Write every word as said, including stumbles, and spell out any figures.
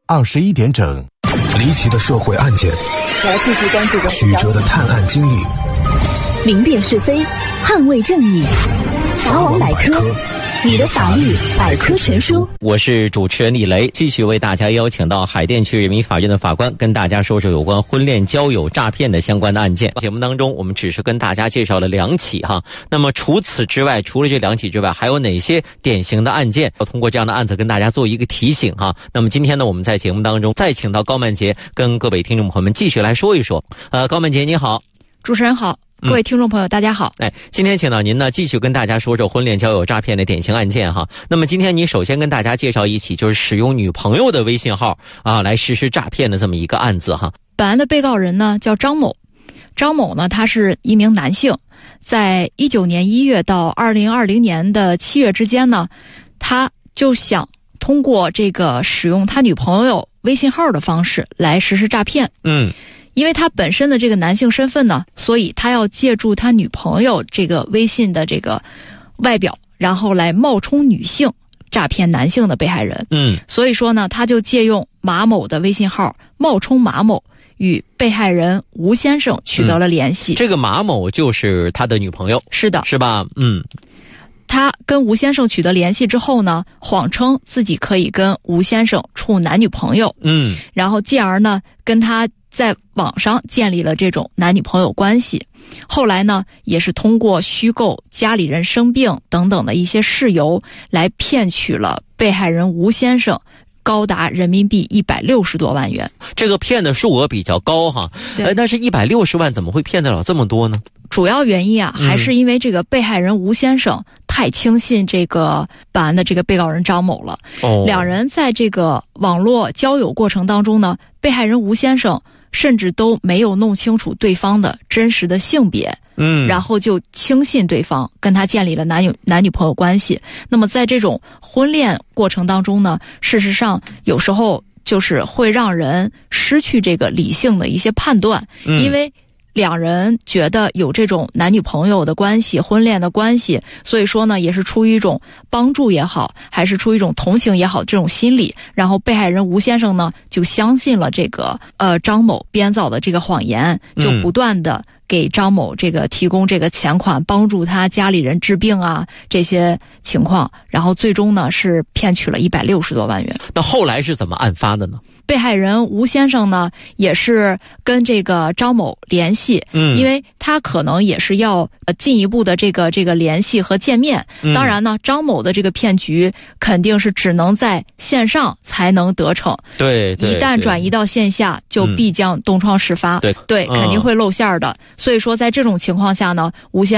二十一点整， 离奇的社会案件， 我要继续关注曲折的探案经历， 明辨是非，捍卫正义。法网百科，你的法律百科全书。 我是主持人李雷，继续为大家邀请到海淀区人民法院的法官，跟大家说说有关婚恋交友诈骗的相关的案件。节目当中我们只是跟大家介绍了两起哈，那么除此之外，除了这两起之外，还有哪些典型的案件要通过这样的案子跟大家做一个提醒哈？那么今天呢，我们在节目当中再请到高曼杰跟各位听众朋友们继续来说一说。呃，高曼杰你好。 主持人好，各位听众朋友、嗯、大家好。 哎，今天请到您呢，继续跟大家说说婚恋交友诈骗的典型案件哈。那么今天您首先跟大家介绍一起就是使用女朋友的微信号啊来实施诈骗的这么一个案子哈。 本案的被告人呢叫张某，张某呢他是一名男性，在一九年一月到二零二零年的七月之间呢，他就想通过这个使用他女朋友微信号的方式来实施诈骗。嗯。因为他本身的这个男性身份呢，所以他要借助他女朋友这个微信的这个外表，然后来冒充女性诈骗男性的被害人。嗯，所以说呢，他就借用马某的微信号，冒充马某，与被害人吴先生取得了联系。 嗯、这个马某就是他的女朋友。 是的， 是吧？嗯。 他跟吴先生取得联系之后呢，谎称自己可以跟吴先生处男女朋友。嗯，然后进而呢，跟他在网上建立了这种男女朋友关系。后来呢，也是通过虚构家里人生病等等的一些事由，来骗取了被害人吴先生高达人民币一百六十多万元。 这个骗的数额比较高哈，呃，但是一百六十万怎么会骗得了这么多呢？ 主要原因啊，还是因为这个被害人吴先生太轻信这个本案的这个被告人张某了。哦，两人在这个网络交友过程当中呢，被害人吴先生甚至都没有弄清楚对方的真实的性别，嗯，然后就轻信对方，跟他建立了男女男女朋友关系。那么在这种婚恋过程当中呢，事实上有时候就是会让人失去这个理性的一些判断，嗯，因为两人觉得有这种男女朋友的关系、婚恋的关系，所以说呢，也是出于一种帮助也好，还是出于一种同情也好，这种心理，然后被害人吴先生呢就相信了这个呃张某编造的这个谎言，就不断的给张某这个提供这个钱款，帮助他家里人治病啊这些情况，然后最终呢是骗取了一百六十多万元。 那后来是怎么案发的呢？ 被害人吴先生呢，也是跟这个张某联系，嗯，因为他可能也是要呃进一步的这个这个联系和见面。嗯、当然呢，张某的这个骗局肯定是只能在线上才能得逞， 对， 一旦转移到线下，就必将东窗事发， 对对，肯定会露馅的。嗯、所以说，在这种情况下呢，吴先